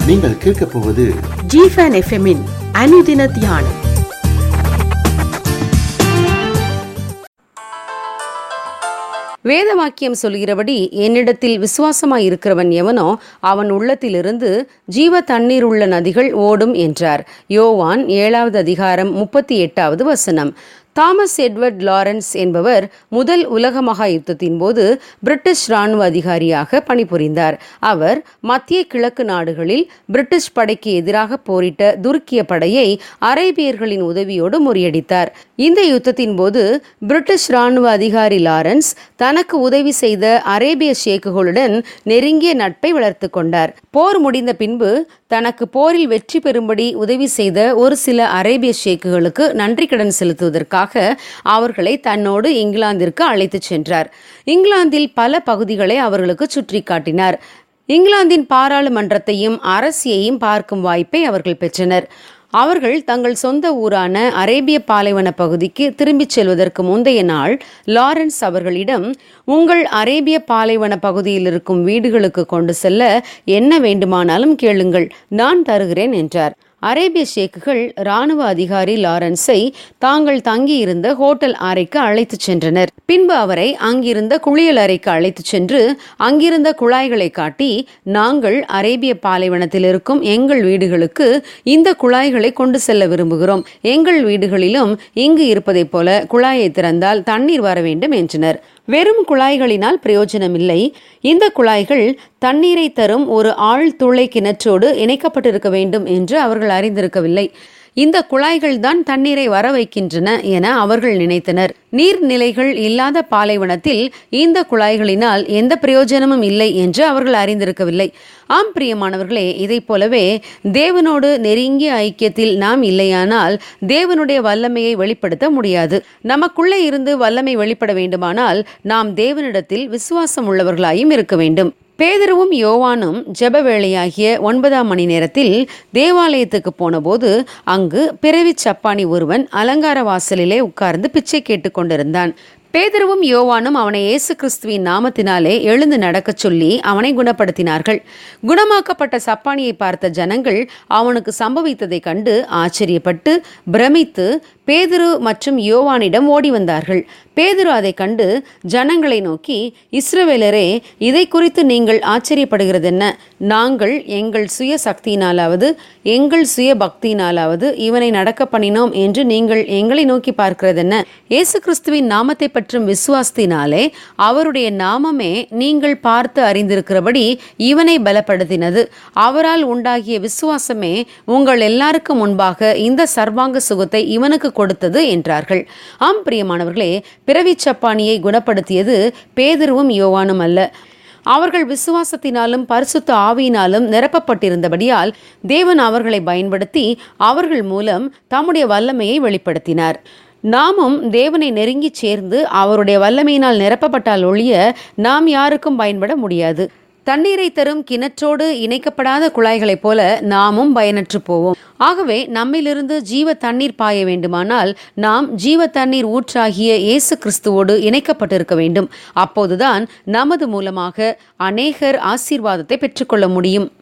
நீங்கள் கேட்கப் போவது ஜிஃபன் எஃப்எம்மின் அனுதின தியானம். வேத வாக்கியம் சொல்கிறபடி, என்னிடத்தில் விசுவாசமாய் இருக்கிறவன் எவனோ அவன் உள்ளத்திலிருந்து ஜீவ தண்ணீர் உள்ள நதிகள் ஓடும் என்றார். யோவான் 7வது அதிகாரம் 38வது வசனம். தாமஸ் எட்வர்ட் லாரன்ஸ் என்பவர் முதல் உலக மகா யுத்தத்தின் போது பிரிட்டிஷ் இராணுவ அதிகாரியாக பணிபுரிந்தார். அவர் மத்திய கிழக்கு நாடுகளில் பிரிட்டிஷ் படைக்கு எதிராக போரிட்ட துருக்கிய படையை அரேபியர்களின் உதவியோடு முறியடித்தார். இந்த யுத்தத்தின் போது பிரிட்டிஷ் இராணுவ அதிகாரி லாரன்ஸ் தனக்கு உதவி செய்த அரேபிய ஷேக்குகளுடன் நெருங்கிய நட்பை வளர்த்து கொண்டார். போர் முடிந்த பின்பு தனக்கு போரில் வெற்றி பெறும்படி உதவி செய்த ஒரு சில அரேபிய ஷேக்குகளுக்கு நன்றி கடன் செலுத்துவதற்காக அவர்களை தன்னோடு இங்கிலாந்திற்கு அழைத்துச் சென்றார். இங்கிலாந்தில் பல பகுதிகளை அவர்களுக்கு சுற்றி காட்டினார். இங்கிலாந்தின் பாராளுமன்றத்தையும் அரசியையும் பார்க்கும் வாய்ப்பை அவர்கள் பெற்றனர். அவர்கள் தங்கள் சொந்த ஊரான அரேபிய பாலைவன பகுதிக்கு திரும்பிச் செல்வதற்கு முந்தைய நாள் லாரன்ஸ் அவர்களிடம், உங்கள் அரேபிய பாலைவன பகுதியில் இருக்கும் வீடுகளுக்கு கொண்டு செல்ல என்ன வேண்டுமானாலும் கேளுங்கள், நான் தருகிறேன் என்றார். அரேபிய ஷேக்குகள் இராணுவ அதிகாரி லாரன்ஸை தாங்கள் தங்கியிருந்த ஹோட்டல் அறைக்கு அழைத்து சென்றனர். பின்பு அவரை அங்கிருந்த குளியல் அறைக்கு அழைத்து சென்று அங்கிருந்த குழாய்களை காட்டி, நாங்கள் அரேபிய பாலைவனத்தில் இருக்கும் எங்கள் வீடுகளுக்கு இந்த குழாய்களை கொண்டு செல்ல விரும்புகிறோம். எங்கள் வீடுகளிலும் இங்கு இருப்பதைப் போல குழாயை திறந்தால் தண்ணீர் வர வேண்டும் என்றனர். வெறும் குழாய்களினால் பிரயோஜனமில்லை. இந்த குழாய்கள் தண்ணீரை தரும் ஒரு ஆழ்துளை கிணற்றோடு இணைக்கப்பட்டிருக்க வேண்டும் என்று அவர்கள் அறிந்திருக்கவில்லை. இந்த குழாய்கள் தான் தண்ணீரை வர வைக்கின்றன என அவர்கள் நினைத்தனர். நீர்நிலைகள் இல்லாத பாலைவனத்தில் இந்த குழாய்களினால் எந்த பிரயோஜனமும் இல்லை என்று அவர்கள் அறிந்திருக்கவில்லை. ஆம் பிரியமானவர்களே, இதை போலவே தேவனோடு நெருங்கிய ஐக்கியத்தில் நாம் இல்லையானால் தேவனுடைய வல்லமையை வெளிப்படுத்த முடியாது. நமக்குள்ளே இருந்து வல்லமை வெளிப்பட வேண்டுமானால் நாம் தேவனிடத்தில் விசுவாசம் உள்ளவர்களாயும் இருக்க வேண்டும். பேதுருவும் யோவானும் ஜெப வேளையாகிய 9ஆம் மணி நேரத்தில் தேவாலயத்துக்கு போனபோது அங்கு பிறவி சப்பானி ஒருவன் அலங்கார வாசலிலே உட்கார்ந்து பிச்சை கேட்டு கொண்டிருந்தான். பேதுருவும் யோவானும் அவனை இயேசு கிறிஸ்துவின் நாமத்தினாலே எழுந்து நடக்கச் சொல்லி அவனை குணப்படுத்தினார்கள். குணமாக்கப்பட்ட சப்பானியை பார்த்த ஜனங்கள் அவனுக்கு சம்பவித்ததை கண்டு ஆச்சரியப்பட்டு பிரமித்து பேதுரு மற்றும் யோவானிடம் ஓடி வந்தார்கள். பேதுரு அதை கண்டு ஜனங்களை நோக்கி, இஸ்ரவேலரே, இதை குறித்து நீங்கள் ஆச்சரியப்படுகிறதென்ன? நாங்கள் எங்கள் சுய சக்தியினாலாவது எங்கள் சுய பக்தியினாலாவது இவனை நடக்க பண்ணினோம் என்று நீங்கள் எங்களை நோக்கி பார்க்கிறதென்ன? இயேசு கிறிஸ்துவின் நாமத்தை பற்றும் விசுவாசத்தினாலே அவருடைய நாமமே நீங்கள் பார்த்து அறிந்திருக்கிறபடி இவனை பலப்படுத்தினது. அவரால் உண்டாகிய விசுவாசமே உங்கள் எல்லாருக்கும் முன்பாக இந்த சர்வாங்க சுகத்தை இவனுக்கு கொடுத்தது என்றார்கள். ஆம் பிரியமானவர்களே, பிறவி சப்பானியை குணப்படுத்தியது பேதுருவும் யோவானும் அல்ல. அவர்கள் விசுவாசத்தினாலும் பரிசுத்த ஆவியினாலும் நிரப்பப்பட்டிருந்தபடியால் தேவன் அவர்களை பயன்படுத்தி அவர்கள் மூலம் தம்முடைய வல்லமையை வெளிப்படுத்தினார். நாமும் தேவனை நெருங்கி சேர்ந்து அவருடைய வல்லமையினால் நிரப்பப்பட்டால் ஒழிய நாம் யாருக்கும் பயன்பட முடியாது. தண்ணீரை தரும் கிணற்றோடு இணைக்கப்படாத குழாய்களைப் போல நாமும் பயனற்று போவோம். ஆகவே நம்மிலிருந்து ஜீவ தண்ணீர் பாய வேண்டுமானால் நாம் ஜீவ தண்ணீர் ஊற்றாகிய இயேசு கிறிஸ்துவோடு இணைக்கப்பட்டிருக்க வேண்டும். அப்போதுதான் நமது மூலமாக அநேகர் ஆசீர்வாதத்தை பெற்றுக்கொள்ள முடியும்.